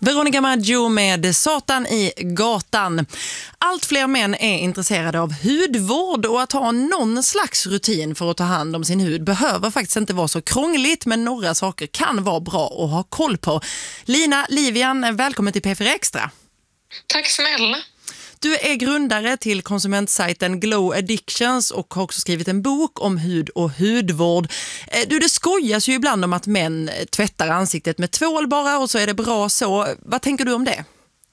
Veronica Maggio med Satan i gatan. Allt fler män är intresserade av hudvård och att ha någon slags rutin för att ta hand om sin hud behöver faktiskt inte vara så krångligt, men några saker kan vara bra att ha koll på. Lina Livian, välkommen till P4 Extra. Tack snälla. Du är grundare till konsumentsajten Glow Addictions och har också skrivit en bok om hud och hudvård. Det skojas ju ibland om att män tvättar ansiktet med tvål bara och så är det bra så. Vad tänker du om det?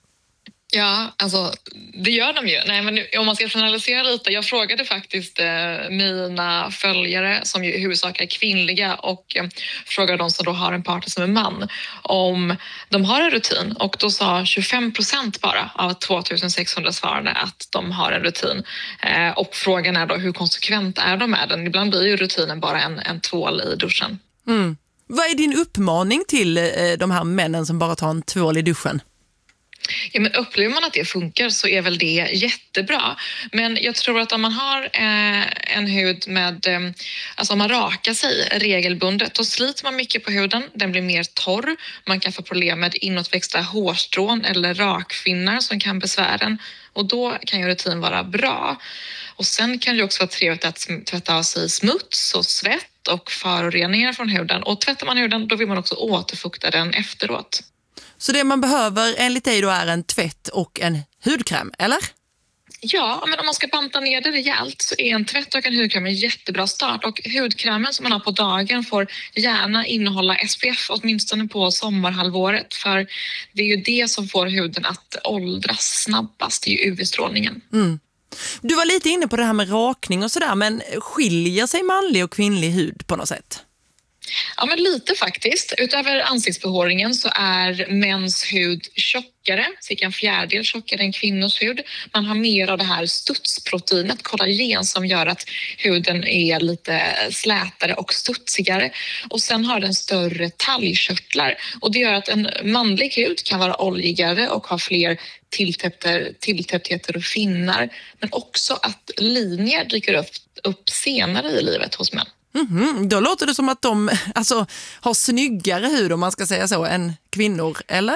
Ja, alltså det gör de ju. Nej, men om man ska generalisera lite. Jag frågade faktiskt mina följare som ju i huvudsak är kvinnliga och frågade de som då har en partner som är man om de har en rutin. Och då sa 25% bara av 2600 svarade att de har en rutin. Och frågan är då hur konsekvent är de med den? Ibland blir ju rutinen bara en tvål i duschen. Mm. Vad är din uppmaning till de här männen som bara tar en tvål i duschen? Ja, men upplever man att det funkar så är väl det jättebra. Men jag tror att om man har en hud med, alltså om man rakar sig regelbundet, då sliter man mycket på huden. Den blir mer torr. Man kan få problem med inåtväxta hårstrån eller rakfinnar som kan besvära en. Och då kan ju rutin vara bra. Och sen kan det också vara trevligt att tvätta av sig smuts och svett och föroreningar från huden. Och tvättar man huden, då vill man också återfukta den efteråt. Så det man behöver enligt dig då är en tvätt och en hudkräm, eller? Ja, men om man ska banta ner det rejält så är en tvätt och en hudkräm en jättebra start. Och hudkrämen som man har på dagen får gärna innehålla SPF åtminstone på sommarhalvåret. För det är ju det som får huden att åldras snabbast, det är ju UV-strålningen. Mm. Du var lite inne på det här med rakning och sådär, men skiljer sig manlig och kvinnlig hud på något sätt? Ja, men lite faktiskt. Utöver ansiktsbehåringen så är mäns hud tjockare, cirka en fjärdedel tjockare än kvinnors hud. Man har mer av det här studsproteinet, kollagen, som gör att huden är lite slätare och studsigare. Och sen har den större talgkörtlar och det gör att en manlig hud kan vara oljigare och ha fler tilltäpptheter och finnar. Men också att linjer dyker upp senare i livet hos män. Mm-hmm. Då låter det som att de har snyggare hud, om man ska säga så, än kvinnor, eller?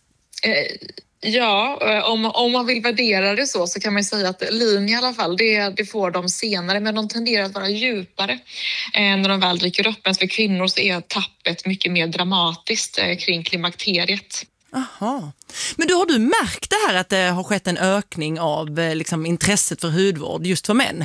Ja, om man vill värdera det så kan man säga att linjer i alla fall, det får de senare, men de tenderar att vara djupare när de väl dyker upp. Men för kvinnor så är tappet mycket mer dramatiskt kring klimakteriet. Aha. Men då har du märkt det här att det har skett en ökning av intresset för hudvård just för män?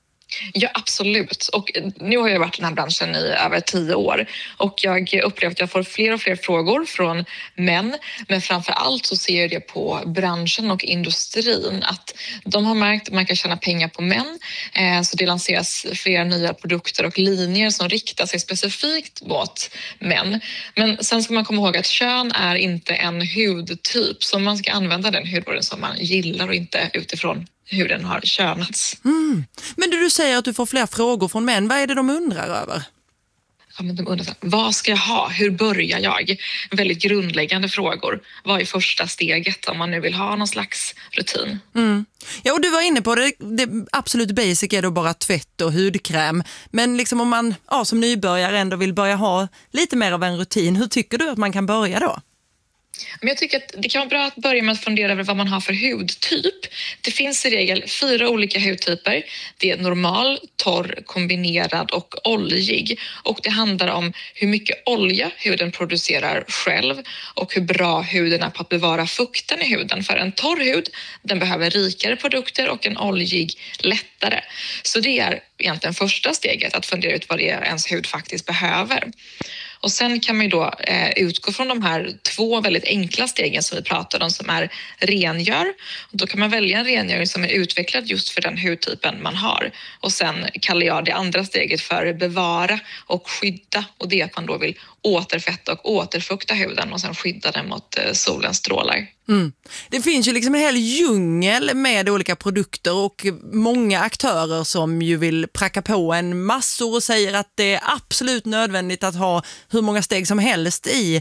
Ja, absolut. Och nu har jag varit i den här branschen i över 10 år och jag upplever att jag får fler och fler frågor från män, men framför allt så ser jag det på branschen och industrin att de har märkt att man kan tjäna pengar på män, så det lanseras flera nya produkter och linjer som riktar sig specifikt mot män. Men sen ska man komma ihåg att kön är inte en hudtyp, så man ska använda den hudvården som man gillar och inte utifrån hur den har könats. Mm. Men du säger att du får fler frågor från män. Vad är det de undrar över? Ja, men de undrar, vad ska jag ha? Hur börjar jag? Väldigt grundläggande frågor. Vad är första steget om man nu vill ha någon slags rutin? Mm. Ja, och du var inne på det absolut basic är då bara tvätt och hudkräm. Men om man som nybörjare ändå vill börja ha lite mer av en rutin, hur tycker du att man kan börja då? Men jag tycker att det kan vara bra att börja med att fundera över vad man har för hudtyp. Det finns i regel 4 olika hudtyper. Det är normal, torr, kombinerad och oljig. Och det handlar om hur mycket olja huden producerar själv och hur bra huden är på att bevara fukten i huden. För en torr hud, den behöver rikare produkter och en oljig lättare. Så det är egentligen första steget, att fundera ut vad det är ens hud faktiskt behöver. Och sen kan man ju då utgå från de här 2 väldigt enkla stegen som vi pratade om, som är rengör. Och då kan man välja en rengöring som är utvecklad just för den hudtypen man har. Och sen kallar jag det andra steget för bevara och skydda. Och det är att man då vill återfetta och återfukta huden och sen skydda den mot solens strålar. Mm. Det finns ju en hel djungel med olika produkter och många aktörer som ju vill pracka på en massor och säger att det är absolut nödvändigt att ha hur många steg som helst i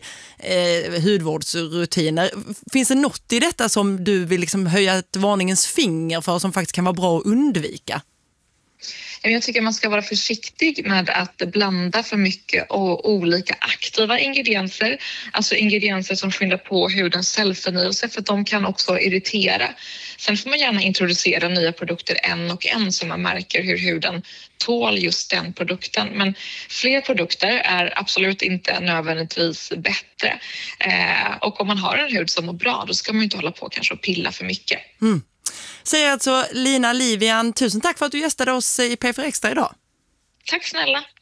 hudvårdsrutiner. Finns det något i detta som du vill höja ett varningens finger för som faktiskt kan vara bra att undvika? Jag tycker man ska vara försiktig med att blanda för mycket och olika aktiva ingredienser. Alltså ingredienser som skyndar på hudens cellförnyelse, för att de kan också irritera. Sen får man gärna introducera nya produkter en och en så man märker hur huden tål just den produkten. Men fler produkter är absolut inte nödvändigtvis bättre. Och om man har en hud som mår bra, då ska man inte hålla på kanske och pilla för mycket. Säger alltså Lina Livian, tusen tack för att du gästade oss i P4 Extra idag. Tack snälla.